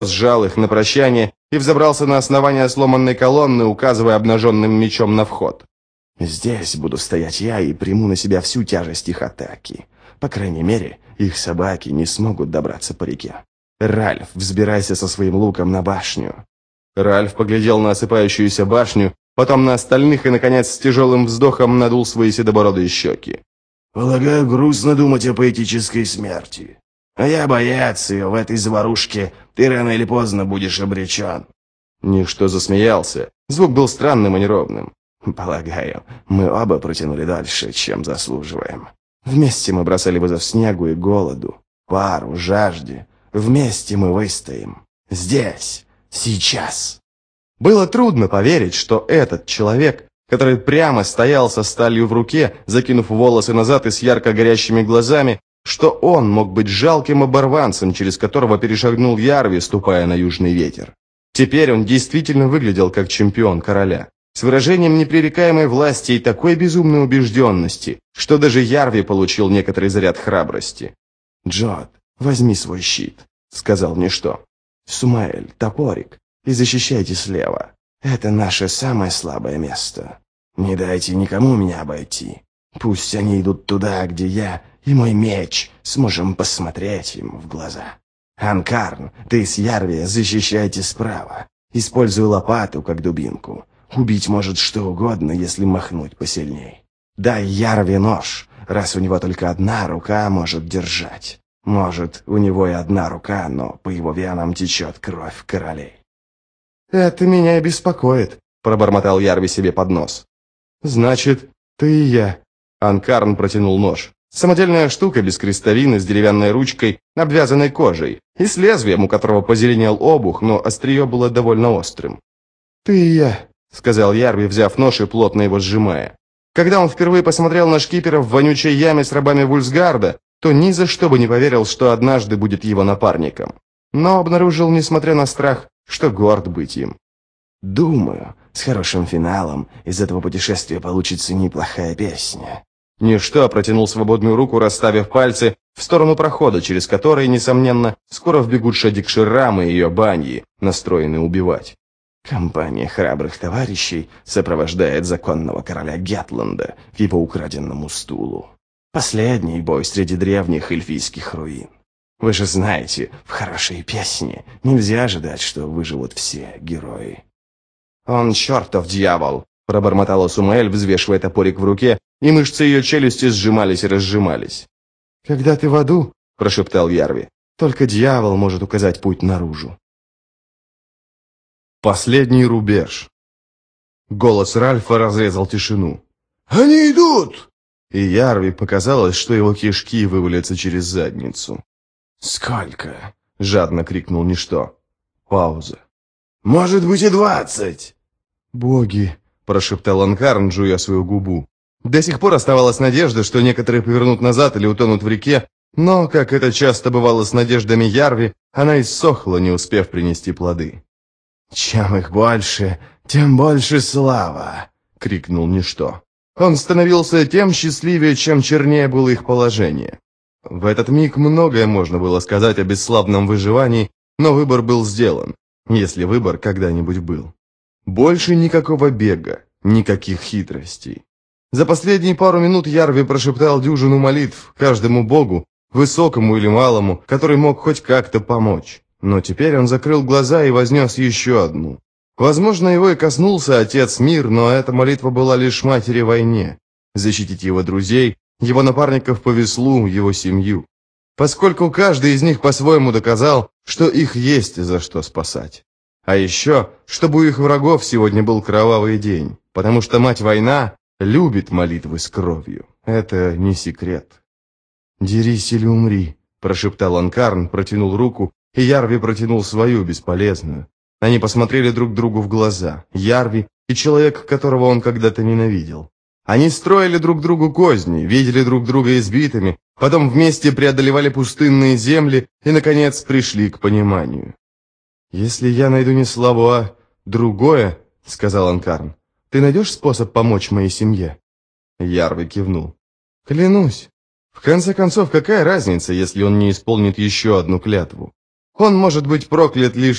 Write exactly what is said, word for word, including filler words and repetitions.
сжал их на прощание и взобрался на основание сломанной колонны, указывая обнаженным мечом на вход. «Здесь буду стоять я и приму на себя всю тяжесть их атаки. По крайней мере, их собаки не смогут добраться по реке. Ральф, взбирайся со своим луком на башню». Ральф поглядел на осыпающуюся башню, потом на остальных и, наконец, с тяжелым вздохом надул свои седобородые щеки. «Полагаю, грустно думать о поэтической смерти. А я боец, и в этой заварушке ты рано или поздно будешь обречен». Ничто засмеялся. Звук был странным и неровным. «Полагаю, мы оба протянули дальше, чем заслуживаем. Вместе мы бросали вызов снегу и голоду, пару, жажде. Вместе мы выстоим. Здесь, сейчас». Было трудно поверить, что этот человек, который прямо стоял со сталью в руке, закинув волосы назад и с ярко горящими глазами, что он мог быть жалким оборванцем, через которого перешагнул Ярви, ступая на южный ветер. Теперь он действительно выглядел как чемпион короля, с выражением непререкаемой власти и такой безумной убежденности, что даже Ярви получил некоторый заряд храбрости. «Джот, возьми свой щит», — сказал Ничто. «Сумаэль, топорик, и защищайте слева. Это наше самое слабое место. Не дайте никому меня обойти. Пусть они идут туда, где я и мой меч сможем посмотреть им в глаза. Анкарн, ты с Ярви защищайте справа. Используй лопату, как дубинку. Убить может что угодно, если махнуть посильней. Дай Ярви нож, раз у него только одна рука может держать. Может, у него и одна рука, но по его венам течет кровь королей». «Это меня и беспокоит», — пробормотал Ярви себе под нос. «Значит, ты и я». Анкарн протянул нож. Самодельная штука без крестовины с деревянной ручкой, обвязанной кожей, и с лезвием, у которого позеленел обух, но острие было довольно острым. «Ты и я», — сказал Ярви, взяв нож и плотно его сжимая. Когда он впервые посмотрел на шкипера в вонючей яме с рабами Вульсгарда, то ни за что бы не поверил, что однажды будет его напарником. Но обнаружил, несмотря на страх, что горд быть им. «Думаю, с хорошим финалом из этого путешествия получится неплохая песня». Ничто протянул свободную руку, расставив пальцы в сторону прохода, через который, несомненно, скоро вбегут Шадик-Ширам и ее баньи, настроенные убивать. «Компания храбрых товарищей сопровождает законного короля Гетланда к его украденному стулу. Последний бой среди древних эльфийских руин. Вы же знаете, в хорошей песне нельзя ожидать, что выживут все герои». «Он чертов дьявол!» — пробормотала Сумаэль, взвешивая топорик в руке, и мышцы ее челюсти сжимались и разжимались. «Когда ты в аду, — прошептал Ярви, — только дьявол может указать путь наружу». Последний рубеж. Голос Ральфа разрезал тишину. «Они идут!» И Ярви показалось, что его кишки вывалятся через задницу. «Сколько?» — жадно крикнул Ничто. Пауза. «Может быть и двадцать!» «Боги!» — прошептал Анкарн, жуя свою губу. До сих пор оставалась надежда, что некоторые повернут назад или утонут в реке, но, как это часто бывало с надеждами Ярви, она иссохла, не успев принести плоды. «Чем их больше, тем больше слава!» — крикнул Ничто. Он становился тем счастливее, чем чернее было их положение. В этот миг многое можно было сказать о бесславном выживании, но выбор был сделан, если выбор когда-нибудь был. Больше никакого бега, никаких хитростей. За последние пару минут Ярви прошептал дюжину молитв каждому богу, высокому или малому, который мог хоть как-то помочь. Но теперь он закрыл глаза и вознес еще одну. Возможно, его и коснулся Отец Мир, но эта молитва была лишь матери войне. Защитить его друзей, его напарников по веслу, его семью. Поскольку каждый из них по-своему доказал, что их есть за что спасать. А еще, чтобы у их врагов сегодня был кровавый день, потому что мать война любит молитвы с кровью. Это не секрет. «Дерись или умри», – прошептал Анкарн, протянул руку, и Ярви протянул свою, бесполезную. Они посмотрели друг другу в глаза, Ярви и человек, которого он когда-то ненавидел. Они строили друг другу козни, видели друг друга избитыми, потом вместе преодолевали пустынные земли и, наконец, пришли к пониманию. «Если я найду не славу, а другое, — сказал Анкарн, — ты найдешь способ помочь моей семье?» Ярви кивнул. «Клянусь. В конце концов, какая разница, если он не исполнит еще одну клятву? Он может быть проклят лишь